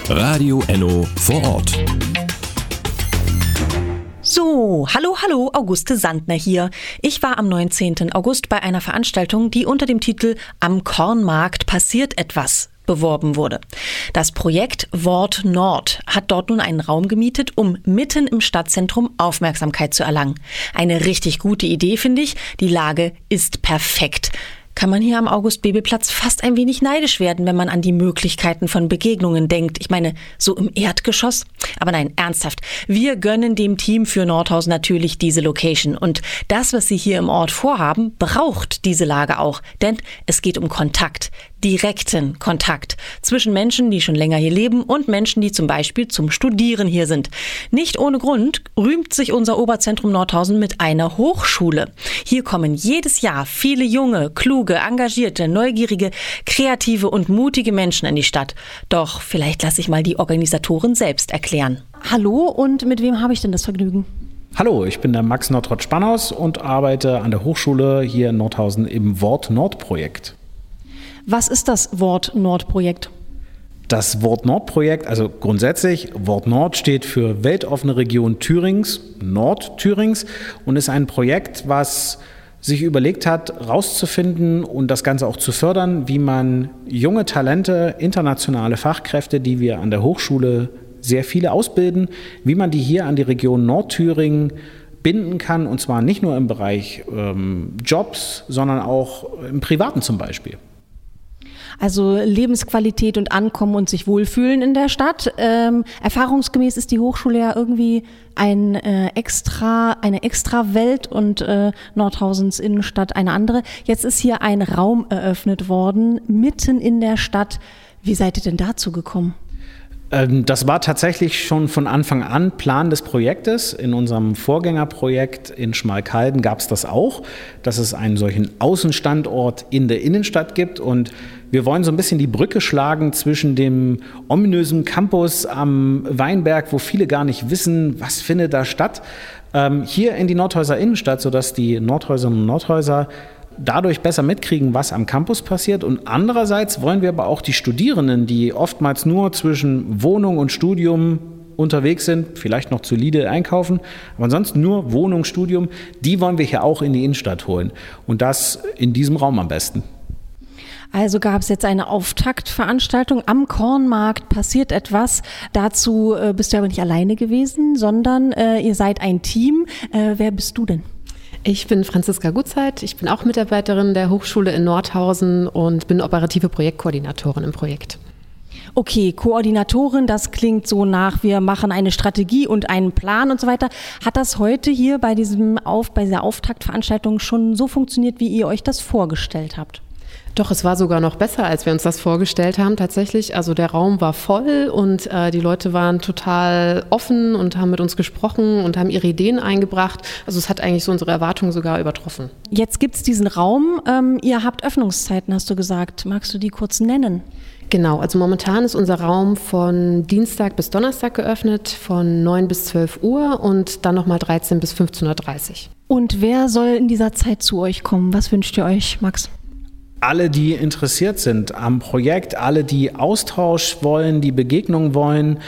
Radio Enno vor Ort. So, hallo, Auguste Sandner hier. Ich war am 19. August bei einer Veranstaltung, die unter dem Titel Am Kornmarkt passiert etwas beworben wurde. Das Projekt Wort Nord hat dort nun einen Raum gemietet, um mitten im Stadtzentrum Aufmerksamkeit zu erlangen. Eine richtig gute Idee, finde ich. Die Lage ist perfekt. Kann man hier am August-Bebel-Platz fast ein wenig neidisch werden, wenn man an die Möglichkeiten von Begegnungen denkt. Ich meine, so im Erdgeschoss. Aber nein, ernsthaft. Wir gönnen dem Team für Nordhausen natürlich diese Location. Und das, was sie hier im Ort vorhaben, braucht diese Lage auch. Denn es geht um Kontakt. Direkten Kontakt zwischen Menschen, die schon länger hier leben und Menschen, die zum Beispiel zum Studieren hier sind. Nicht ohne Grund rühmt sich unser Oberzentrum Nordhausen mit einer Hochschule. Hier kommen jedes Jahr viele junge, kluge, engagierte, neugierige, kreative und mutige Menschen in die Stadt. Doch vielleicht lasse ich mal die Organisatoren selbst erklären. Hallo, und mit wem habe ich denn das Vergnügen? Hallo, ich bin der Max Nordrott-Spannhaus und arbeite an der Hochschule hier in Nordhausen im Wort Nord-Projekt. Was ist das Wort Nord-Projekt? Das Wort Nord-Projekt, also grundsätzlich, Wort Nord steht für Weltoffene Region Thürings, Nordthürings, und ist ein Projekt, was sich überlegt hat, rauszufinden und das Ganze auch zu fördern, wie man junge Talente, internationale Fachkräfte, die wir an der Hochschule sehr viele ausbilden, wie man die hier an die Region Nordthüringen binden kann, und zwar nicht nur im Bereich Jobs, sondern auch im Privaten zum Beispiel. Also Lebensqualität und Ankommen und sich wohlfühlen in der Stadt. Erfahrungsgemäß ist die Hochschule ja irgendwie eine extra Welt und Nordhausens Innenstadt eine andere. Jetzt ist hier ein Raum eröffnet worden, mitten in der Stadt. Wie seid ihr denn dazu gekommen? Das war tatsächlich schon von Anfang an Plan des Projektes. In unserem Vorgängerprojekt in Schmalkalden gab es das auch, dass es einen solchen Außenstandort in der Innenstadt gibt. Und wir wollen so ein bisschen die Brücke schlagen zwischen dem ominösen Campus am Weinberg, wo viele gar nicht wissen, was findet da statt, hier in die Nordhäuser Innenstadt, sodass die Nordhäuserinnen und Nordhäuser dadurch besser mitkriegen, was am Campus passiert. Und andererseits wollen wir aber auch die Studierenden, die oftmals nur zwischen Wohnung und Studium unterwegs sind, vielleicht noch zu Lidl einkaufen, aber ansonsten nur Wohnung, Studium, die wollen wir hier auch in die Innenstadt holen. Und das in diesem Raum am besten. Also gab es jetzt eine Auftaktveranstaltung am Kornmarkt, passiert etwas. Dazu bist du aber nicht alleine gewesen, sondern ihr seid ein Team. Wer bist du denn? Ich bin Franziska Gutzeit, ich bin auch Mitarbeiterin der Hochschule in Nordhausen und bin operative Projektkoordinatorin im Projekt. Okay, Koordinatorin, das klingt so nach, wir machen eine Strategie und einen Plan und so weiter. Hat das heute hier bei dieser Auftaktveranstaltung schon so funktioniert, wie ihr euch das vorgestellt habt? Doch, es war sogar noch besser, als wir uns das vorgestellt haben tatsächlich. Also der Raum war voll und die Leute waren total offen und haben mit uns gesprochen und haben ihre Ideen eingebracht. Also es hat eigentlich so unsere Erwartungen sogar übertroffen. Jetzt gibt es diesen Raum. Ihr habt Öffnungszeiten, hast du gesagt. Magst du die kurz nennen? Genau, also momentan ist unser Raum von Dienstag bis Donnerstag geöffnet, von 9 bis 12 Uhr und dann nochmal 13 bis 15.30 Uhr. Und wer soll in dieser Zeit zu euch kommen? Was wünscht ihr euch, Max? Alle, die interessiert sind am Projekt, alle, die Austausch wollen, die Begegnung wollen,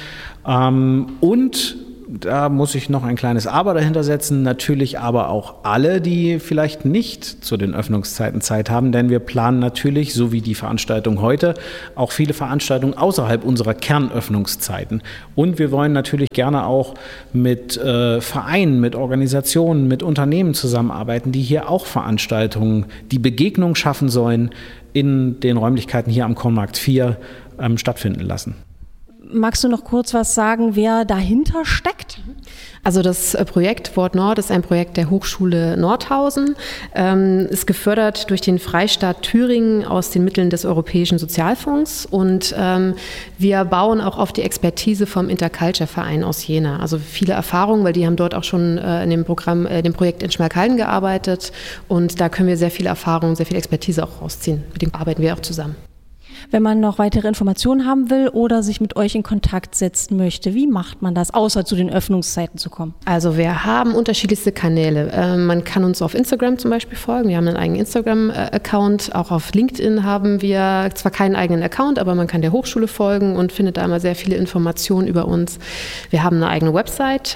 und da muss ich noch ein kleines Aber dahinter setzen, natürlich aber auch alle, die vielleicht nicht zu den Öffnungszeiten Zeit haben, denn wir planen natürlich, so wie die Veranstaltung heute, auch viele Veranstaltungen außerhalb unserer Kernöffnungszeiten. Und wir wollen natürlich gerne auch mit Vereinen, mit Organisationen, mit Unternehmen zusammenarbeiten, die hier auch Veranstaltungen, die Begegnung schaffen sollen, in den Räumlichkeiten hier am Kornmarkt 4 stattfinden lassen. Magst du noch kurz was sagen, wer dahinter steckt? Also das Projekt Wort Nord ist ein Projekt der Hochschule Nordhausen, ist gefördert durch den Freistaat Thüringen aus den Mitteln des Europäischen Sozialfonds und wir bauen auch auf die Expertise vom Interculture-Verein aus Jena. Also viele Erfahrungen, weil die haben dort auch schon in dem Projekt in Schmalkalden gearbeitet und da können wir sehr viel Erfahrung, sehr viel Expertise auch rausziehen. Mit denen arbeiten wir auch zusammen. wenn man noch weitere Informationen haben will oder sich mit euch in Kontakt setzen möchte? Wie macht man das, außer zu den Öffnungszeiten zu kommen? Also wir haben unterschiedlichste Kanäle. Man kann uns auf Instagram zum Beispiel folgen. Wir haben einen eigenen Instagram-Account. Auch auf LinkedIn haben wir zwar keinen eigenen Account, aber man kann der Hochschule folgen und findet da immer sehr viele Informationen über uns. Wir haben eine eigene Website,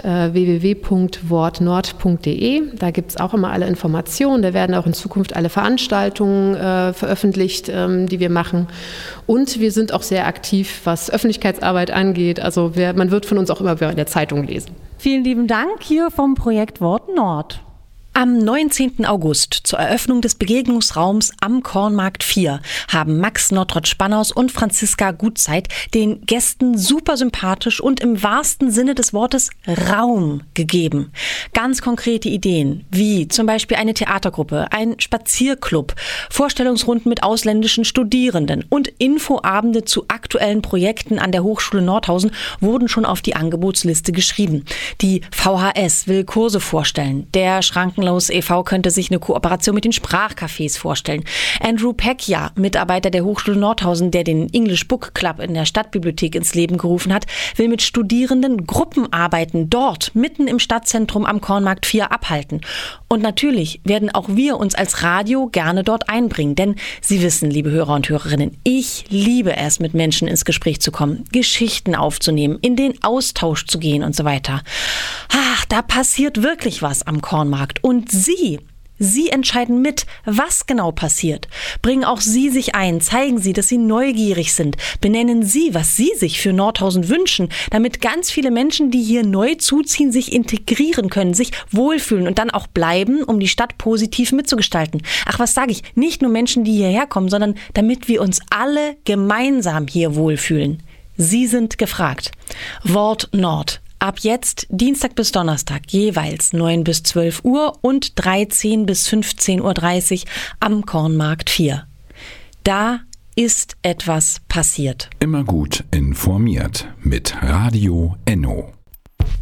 www.wortnord.de. Da gibt es auch immer alle Informationen. Da werden auch in Zukunft alle Veranstaltungen veröffentlicht, die wir machen. Und wir sind auch sehr aktiv, was Öffentlichkeitsarbeit angeht. Also man wird von uns auch immer in der Zeitung lesen. Vielen lieben Dank hier vom Projekt Wort Nord. Am 19. August zur Eröffnung des Begegnungsraums am Kornmarkt 4 haben Max Nottrott-Spannhaus und Franziska Gutzeit den Gästen super sympathisch und im wahrsten Sinne des Wortes Raum gegeben. Ganz konkrete Ideen, wie zum Beispiel eine Theatergruppe, ein Spazierclub, Vorstellungsrunden mit ausländischen Studierenden und Infoabende zu aktuellen Projekten an der Hochschule Nordhausen wurden schon auf die Angebotsliste geschrieben. Die VHS will Kurse vorstellen, der Schrankenlos e.V. könnte sich eine Kooperation mit den Sprachcafés vorstellen. Andrew Peccia, Mitarbeiter der Hochschule Nordhausen, der den English Book Club in der Stadtbibliothek ins Leben gerufen hat, will mit Studierenden Gruppenarbeiten dort, mitten im Stadtzentrum am Kornmarkt 4 abhalten. Und natürlich werden auch wir uns als Radio gerne dort einbringen, denn Sie wissen, liebe Hörer und Hörerinnen, ich liebe es, mit Menschen ins Gespräch zu kommen, Geschichten aufzunehmen, in den Austausch zu gehen und so weiter. Ach, da passiert wirklich was am Kornmarkt. Und Sie entscheiden mit, was genau passiert. Bringen auch Sie sich ein, zeigen Sie, dass Sie neugierig sind. Benennen Sie, was Sie sich für Nordhausen wünschen, damit ganz viele Menschen, die hier neu zuziehen, sich integrieren können, sich wohlfühlen und dann auch bleiben, um die Stadt positiv mitzugestalten. Ach, was sage ich? Nicht nur Menschen, die hierher kommen, sondern damit wir uns alle gemeinsam hier wohlfühlen. Sie sind gefragt. Wort Nord. Ab jetzt Dienstag bis Donnerstag jeweils 9 bis 12 Uhr und 13 bis 15.30 Uhr am Kornmarkt 4. Da ist etwas passiert. Immer gut informiert mit Radio Enno.